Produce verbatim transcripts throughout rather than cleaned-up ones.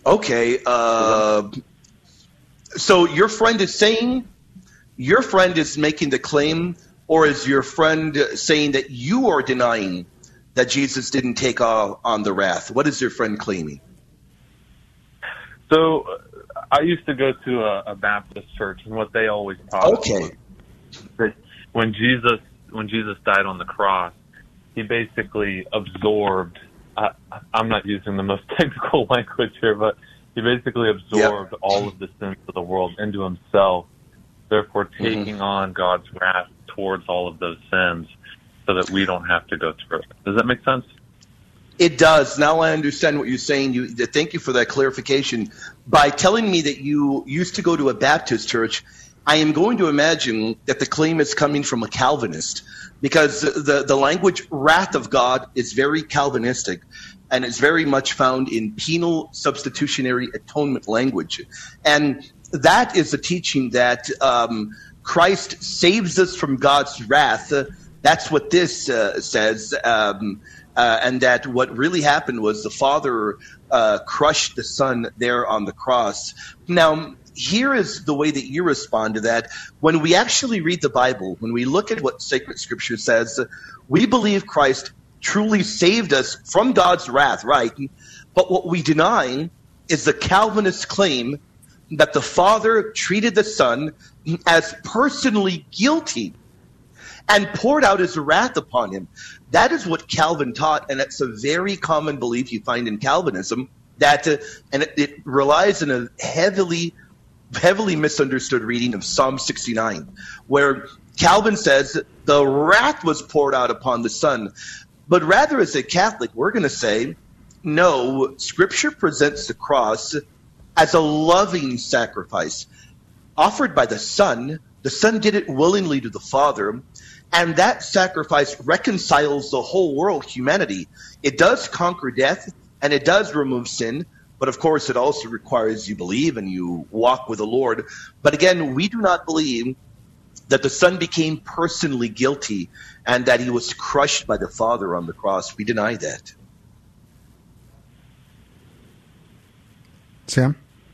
Okay. Uh, so your friend is saying, your friend is making the claim, or is your friend saying that you are denying that Jesus didn't take on the wrath? What is your friend claiming? So uh, I used to go to a, a Baptist church, and what they always taught Okay. was that when Jesus when Jesus died on the cross, he basically absorbed. Uh, I'm not using the most technical language here, but he basically absorbed yep. all of the sins of the world into himself, therefore taking mm-hmm. on God's wrath towards all of those sins, so that we don't have to go through it. Does that make sense? It does. Now I understand what you're saying. You, thank you for that clarification. By telling me that you used to go to a Baptist church, I am going to imagine that the claim is coming from a Calvinist, because the, the language wrath of God is very Calvinistic, and it's very much found in penal substitutionary atonement language. And that is the teaching that um, Christ saves us from God's wrath. That's what this uh, says. Um, uh, and that what really happened was the Father uh, crushed the Son there on the cross. Now, here is the way that you respond to that. When we actually read the Bible, when we look at what sacred scripture says, we believe Christ truly saved us from God's wrath, right? But what we deny is the Calvinist claim that the Father treated the Son as personally guilty and poured out his wrath upon him. That is what Calvin taught, and it's a very common belief you find in Calvinism, that uh, and it, it relies on a heavily heavily misunderstood reading of Psalm sixty-nine, where Calvin says the wrath was poured out upon the Son. But rather, as a Catholic, we're going to say, no, Scripture presents the cross as a loving sacrifice offered by the Son. The Son did it willingly to the Father, and that sacrifice reconciles the whole world, humanity. It does conquer death, and it does remove sin, but of course it also requires you believe and you walk with the Lord. But again, we do not believe that the Son became personally guilty and that he was crushed by the Father on the cross. We deny that. Sam?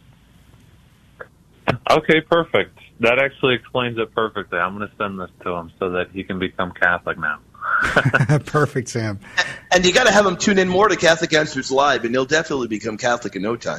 Okay, perfect. That actually explains it perfectly. I'm going to send this to him so that he can become Catholic now. Perfect, Sam. And you got to have him tune in more to Catholic Answers Live, and he'll definitely become Catholic in no time.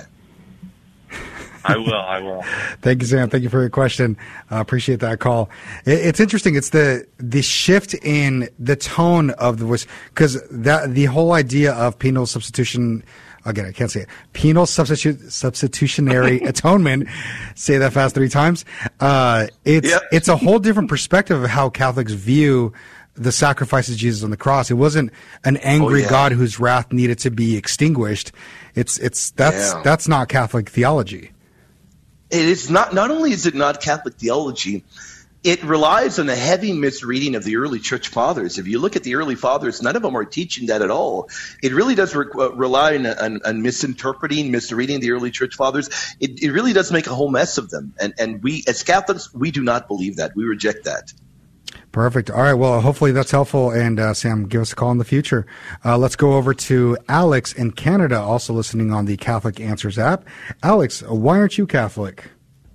I will, I will. Thank you, Sam. Thank you for your question. I uh, appreciate that call. It, it's interesting. It's the the shift in the tone of the voice, because that the whole idea of penal substitution. Again, I can't say it. Penal substitu- substitutionary atonement. Say that fast three times. Uh, it's yep. it's a whole different perspective of how Catholics view the sacrifice of Jesus on the cross. It wasn't an angry oh, yeah. God whose wrath needed to be extinguished. It's it's that's yeah. that's not Catholic theology. It is not. Not only is it not Catholic theology, it relies on a heavy misreading of the early church fathers. If you look at the early fathers, none of them are teaching that at all. It really does re- rely on, on, on misinterpreting, misreading the early church fathers. It, it really does make a whole mess of them. And, and we, as Catholics, we do not believe that. We reject that. Perfect. All right. Well, hopefully that's helpful. And uh, Sam, give us a call in the future. Uh, let's go over to Alex in Canada, also listening on the Catholic Answers app. Alex, why aren't you Catholic?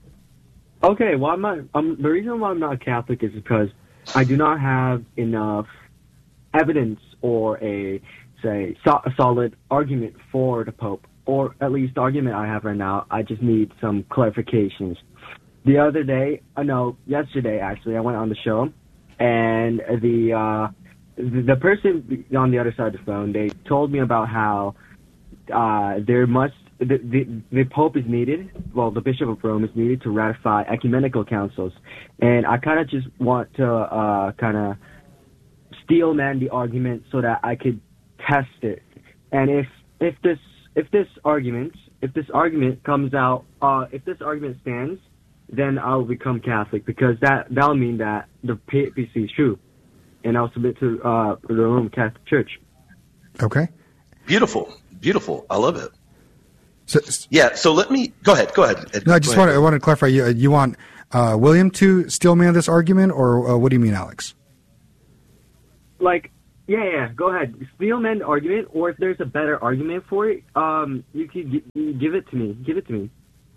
Okay, well, I'm not, um, the reason why I'm not Catholic is because I do not have enough evidence or a, say, so, a solid argument for the Pope, or at least the argument I have right now. I just need some clarifications. The other day, uh, no, yesterday actually, I went on the show, and the uh, the, the person on the other side of the phone, they told me about how uh, there must The, the, the Pope is needed, well, the Bishop of Rome is needed to ratify ecumenical councils. And I kind of just want to uh, kind of steel man the argument so that I could test it. And if if this if this argument if this argument comes out, uh, if this argument stands, then I'll become Catholic, because that that'll mean that the papacy is true, and I'll submit to uh, the Roman Catholic Church. Okay. Beautiful, beautiful. I love it. So, yeah, so let me – go ahead, go ahead. Ed, no, I just want to, I want to clarify. You, you want uh, William to steelman this argument, or uh, what do you mean, Alex? Like, Yeah, yeah. Go ahead. Steelman argument, or if there's a better argument for it, um, you could g- give it to me. Give it to me.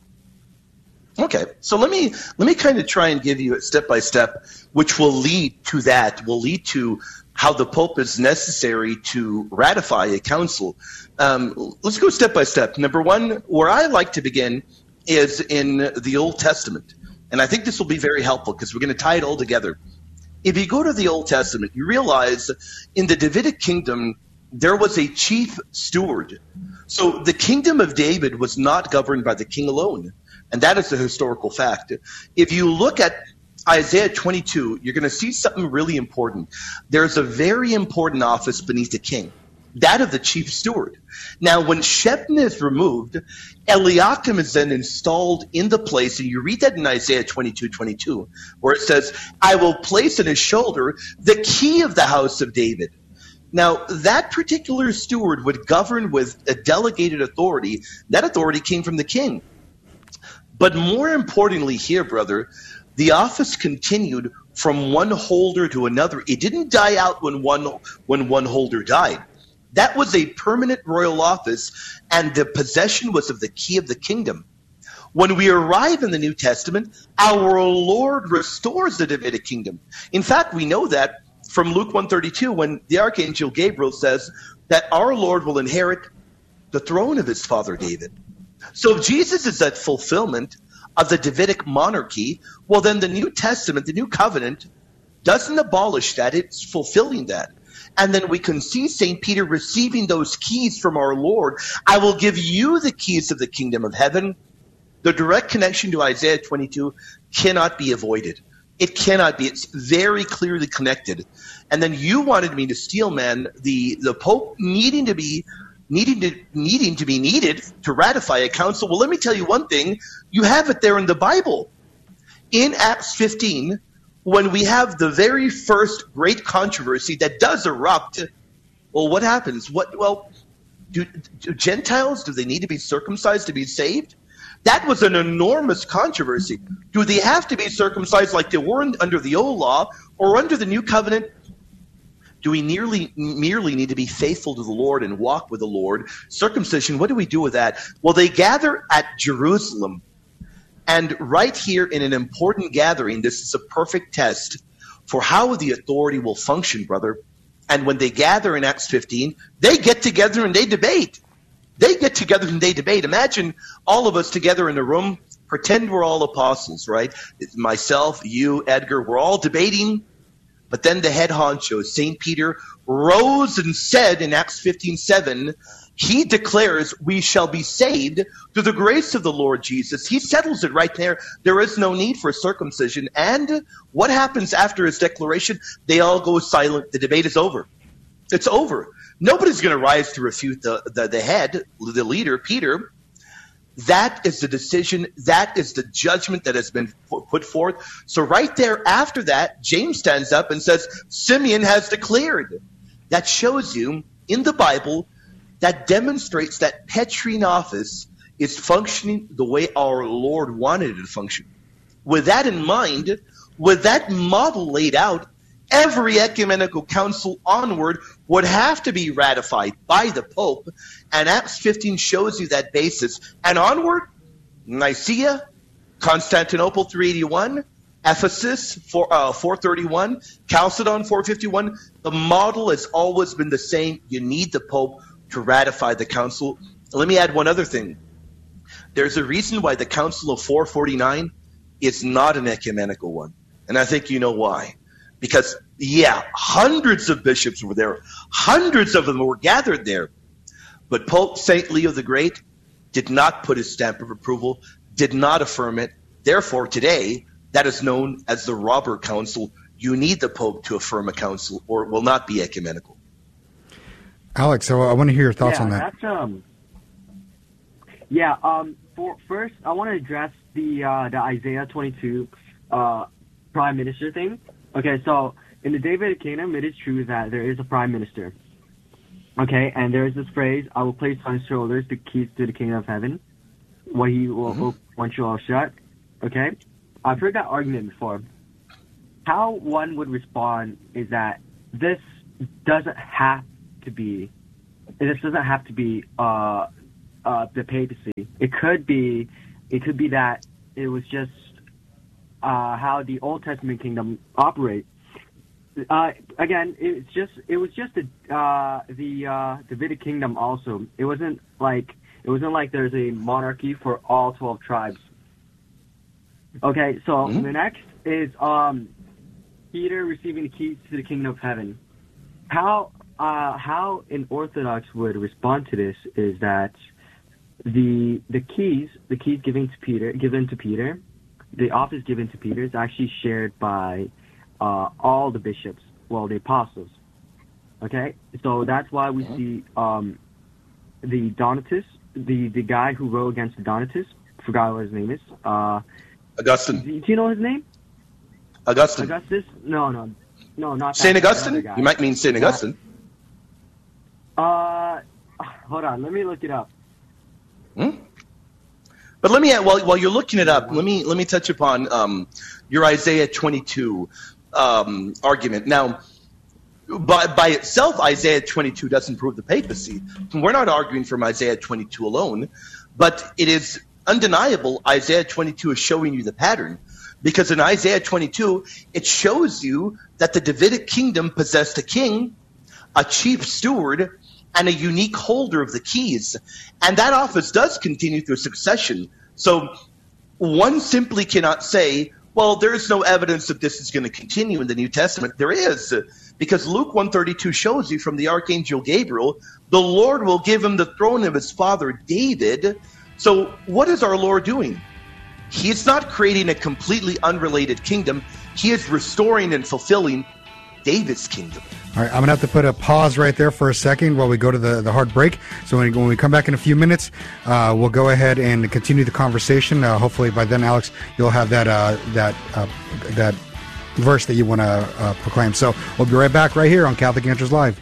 Okay, so let me let me kind of try and give you it step by step, which will lead to that, will lead to how the Pope is necessary to ratify a council. Um, let's go step by step. Number one, where I like to begin is in the Old Testament, and I think this will be very helpful because we're going to tie it all together. If you go to the Old Testament, you realize in the Davidic kingdom there was a chief steward. So the kingdom of David was not governed by the king alone. And that is a historical fact. If you look at Isaiah twenty-two, you're going to see something really important. There's a very important office beneath the king, that of the chief steward. Now, when Shebna is removed, Eliakim is then installed in the place, and you read that in Isaiah twenty-two twenty-two, where it says, I will place on his shoulder the key of the house of David. Now, that particular steward would govern with a delegated authority. That authority came from the king. But more importantly here, brother, the office continued from one holder to another. It didn't die out when one when one holder died. That was a permanent royal office, and the possession was of the key of the kingdom. When we arrive in the New Testament, our Lord restores the Davidic kingdom. In fact, we know that from Luke one thirty-two, when the Archangel Gabriel says that our Lord will inherit the throne of his father David. So if Jesus is that fulfillment of the Davidic monarchy, well, then the New Testament, the New Covenant, doesn't abolish that. It's fulfilling that. And then we can see Saint Peter receiving those keys from our Lord. I will give you the keys of the kingdom of heaven. The direct connection to Isaiah twenty-two cannot be avoided. It cannot be. It's very clearly connected. And then you wanted me to steal, man, the, the Pope needing to be Needing to needing to be needed to ratify a council. Well, let me tell you one thing. You have it there in the Bible. In Acts fifteen, when we have the very first great controversy that does erupt, well, what happens? What? Well, do, do Gentiles, do they need to be circumcised to be saved? That was an enormous controversy. Do they have to be circumcised like they were under the old law or under the new covenant? Do we nearly, merely need to be faithful to the Lord and walk with the Lord? Circumcision, what do we do with that? Well, they gather at Jerusalem. And right here in an important gathering, this is a perfect test for how the authority will function, brother. And when they gather in Acts fifteen, they get together and they debate. They get together and they debate. Imagine all of us together in a room. Pretend we're all apostles, right? It's myself, you, Edgar, we're all debating. But then the head honcho, Saint Peter, rose and said in Acts fifteen seven, he declares we shall be saved through the grace of the Lord Jesus. He settles it right there. There is no need for circumcision. And what happens after his declaration? They all go silent. The debate is over. It's over. Nobody's going to rise to refute the, the, the head, the leader, Peter. That is the decision. That is the judgment that has been put forth. So right there after that, James stands up and says, Simeon has declared. That shows you in the Bible, that demonstrates that Petrine office is functioning the way our Lord wanted it to function. With that in mind, with that model laid out, every ecumenical council onward would have to be ratified by the Pope, and Acts fifteen shows you that basis. And onward, Nicaea, Constantinople three eighty-one, Ephesus four, uh, four thirty-one, Chalcedon four fifty-one. The model has always been the same. You need the Pope to ratify the council. Let me add one other thing. There's a reason why the Council of four forty-nine is not an ecumenical one, and I think you know why. Because, yeah, hundreds of bishops were there. Hundreds of them were gathered there. But Pope Saint Leo the Great did not put his stamp of approval, did not affirm it. Therefore, today, that is known as the Robber Council. You need the Pope to affirm a council, or it will not be ecumenical. Alex, so I want to hear your thoughts yeah, on that. That's, um, yeah, um, for, first, I want to address the, uh, the Isaiah twenty-two uh, prime minister thing. Okay, so in the Davidic kingdom, it is true that there is a prime minister. Okay, and there is this phrase, I will place on his shoulders the keys to the kingdom of heaven. What he will mm-hmm. open, once you all shut. Okay? I've heard that argument before. How one would respond is that this doesn't have to be. This doesn't have to be uh, uh, the papacy. It could be. It could be that it was just uh, how the Old Testament kingdom operates. Uh, again, it's just. It was just a, uh, the uh, Davidic kingdom. Also, it wasn't like it wasn't like there's a monarchy for all twelve tribes. Okay, so mm-hmm. the next is um, Peter receiving the keys to the kingdom of heaven. How uh, how an Orthodox would respond to this is that the the keys the keys given to Peter given to Peter, the office given to Peter is actually shared by uh, all the bishops, well, the apostles. Okay, so that's why we mm-hmm. see um, the Donatus, the the guy who wrote against the Donatists. Forgot what his name is. Uh, Augustine. Do you know his name? Augustine. Augustus? No, no. No, not that. Saint Augustine? You might mean Saint Augustine. Uh, hold on. Let me look it up. Hmm? But let me, while, while you're looking it up, let me let me touch upon um, your Isaiah twenty-two um, argument. Now, by, by itself, Isaiah twenty-two doesn't prove the papacy. We're not arguing from Isaiah twenty-two alone, but it is undeniable. Isaiah twenty-two is showing you the pattern, because in Isaiah twenty-two it shows you that the Davidic kingdom possessed a king, a chief steward, and a unique holder of the keys, and that office does continue through succession. So one simply cannot say, well, there is no evidence that this is going to continue in the New Testament. There is, because Luke one thirty-two shows you from the archangel Gabriel, the Lord will give him the throne of his father David. So what is our Lord doing? He is not creating a completely unrelated kingdom. He is restoring and fulfilling David's kingdom. All right, I'm going to have to put a pause right there for a second while we go to the, the hard break. So when, when we come back in a few minutes, uh, we'll go ahead and continue the conversation. Uh, hopefully by then, Alex, you'll have that uh, that uh, that verse that you want to uh, proclaim. So we'll be right back right here on Catholic Answers Live.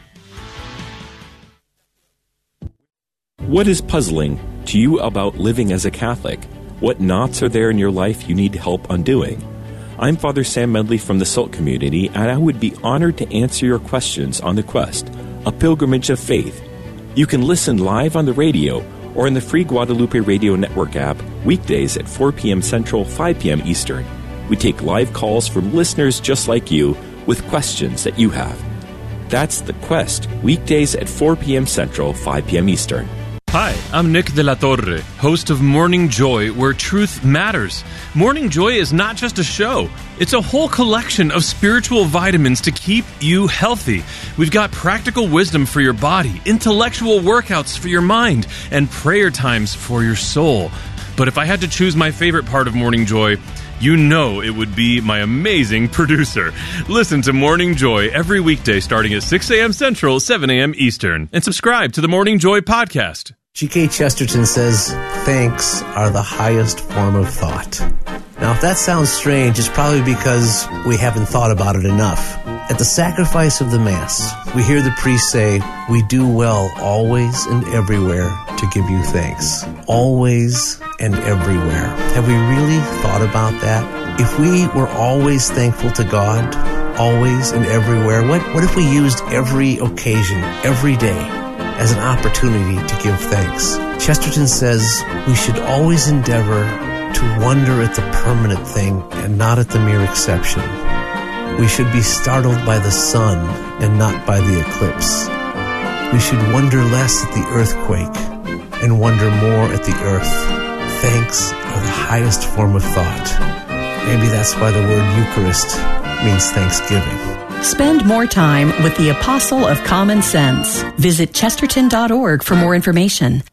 What is puzzling to you about living as a Catholic? What knots are there in your life you need help undoing? I'm Father Sam Medley from the Salt community, and I would be honored to answer your questions on The Quest, a pilgrimage of faith. You can listen live on the radio or in the free Guadalupe Radio Network app weekdays at four p.m. Central, five p.m. Eastern. We take live calls from listeners just like you with questions that you have. That's The Quest, weekdays at four p.m. Central, five p.m. Eastern. Hi, I'm Nick de la Torre, host of Morning Joy, where truth matters. Morning Joy is not just a show. It's a whole collection of spiritual vitamins to keep you healthy. We've got practical wisdom for your body, intellectual workouts for your mind, and prayer times for your soul. But if I had to choose my favorite part of Morning Joy, you know it would be my amazing producer. Listen to Morning Joy every weekday starting at six a.m. Central, seven a.m. Eastern. And subscribe to the Morning Joy podcast. G K Chesterton says, thanks are the highest form of thought. Now, if that sounds strange, it's probably because we haven't thought about it enough. At the sacrifice of the Mass, we hear the priest say, we do well always and everywhere to give you thanks. Always and everywhere. Have we really thought about that? If we were always thankful to God, always and everywhere, what, what if we used every occasion, every day, as an opportunity to give thanks? Chesterton says we should always endeavor to wonder at the permanent thing and not at the mere exception. We should be startled by the sun and not by the eclipse. We should wonder less at the earthquake and wonder more at the earth. Thanks are the highest form of thought. Maybe that's why the word Eucharist means thanksgiving. Spend more time with the Apostle of Common Sense. Visit chesterton dot org for more information.